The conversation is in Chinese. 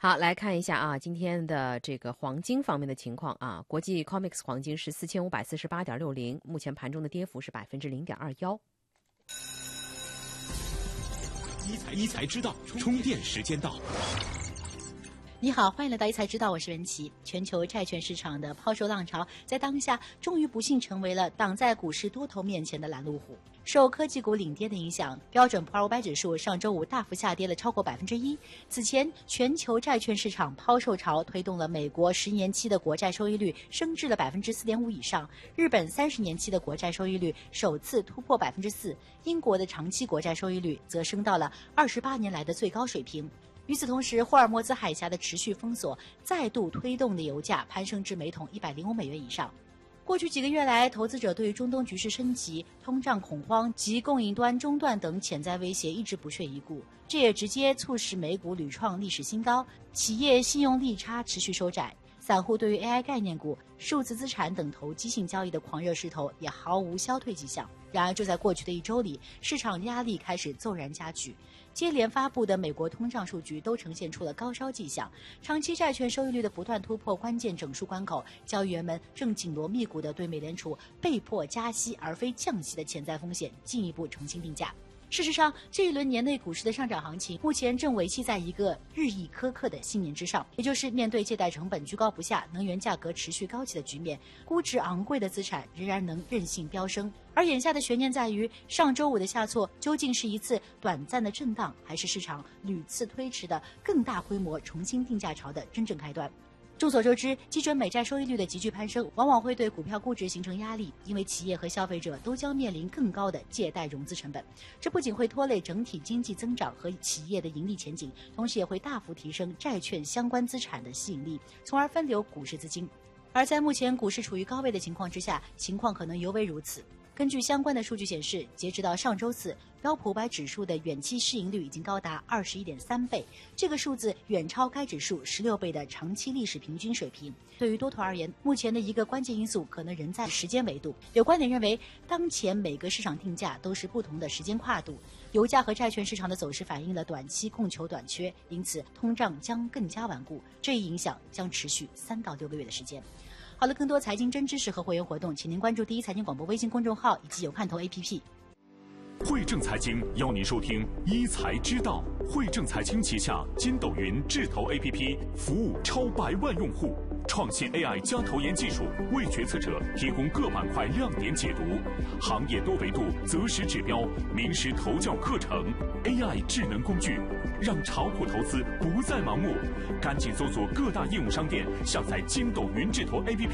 好，来看一下啊，今天的这个黄金方面的情况啊，国际 COMEX 黄金是4548.60，目前盘中的跌幅是0.21%。 一财知道，充电时间到。 你好，欢迎来到一财知道，我是文琪。全球债券市场的抛售浪潮在当下终于不幸成为了挡在股市多头面前的拦路虎。受科技股领跌的影响，标准普尔500指数上周五大幅下跌了超过1%。此前，全球债券市场抛售潮推动了美国10年期的国债收益率升至了4.5%以上，日本30年期的国债收益率首次突破4%，英国的长期国债收益率则升到了28年来的最高水平。与此同时，霍尔莫兹海峡的持续封锁再度推动的油价攀升至每桶105美元以上。过去几个月来，投资者对中东局势升级、通胀恐慌及供应端中断等潜在威胁一直不屑一顾，这也直接促使美股屡创历史新高，企业信用利差持续收窄。散户对于 AI 概念股、数字资产等投机性交易的狂热势头也毫无消退迹象。然而，就在过去的一周里，市场压力开始骤然加剧。接连发布的美国通胀数据都呈现出了高烧迹象，长期债券收益率的不断突破关键整数关口，交易员们正紧锣密鼓地对美联储被迫加息而非降息的潜在风险进一步重新定价。事实上，这一轮年内股市的上涨行情目前正维系在一个日益苛刻的信念之上，也就是面对借贷成本居高不下、能源价格持续高企的局面，估值昂贵的资产仍然能任性飙升。而眼下的悬念在于，上周五的下挫究竟是一次短暂的震荡，还是市场屡次推迟的更大规模重新定价潮的真正开端。众所周知，基准美债收益率的急剧攀升往往会对股票估值形成压力，因为企业和消费者都将面临更高的借贷融资成本。这不仅会拖累整体经济增长和企业的盈利前景，同时也会大幅提升债券相关资产的吸引力，从而分流股市资金。而在目前股市处于高位的情况之下，情况可能尤为如此。根据相关的数据显示，截止到上周四，标普500指数的远期市盈率已经高达21.3倍，这个数字远超该指数16倍的长期历史平均水平。对于多头而言，目前的一个关键因素可能仍在时间维度。有观点认为，当前每个市场定价都是不同的时间跨度，油价和债券市场的走势反映了短期供求短缺，因此通胀将更加顽固，这一影响将持续3到6个月的时间。好了，更多财经真知识和会员活动，请您关注第一财经广播微信公众号以及有看头 APP。 汇正财经邀您收听一财知道。汇正财经旗下筋斗云智投 APP 服务超100万用户，创新 AI 加投研技术，为决策者提供各板块亮点解读，行业多维度择时指标，名师投教课程 ，AI 智能工具，让炒股投资不再盲目。赶紧搜索各大应用商店，下载筋斗云智投 APP。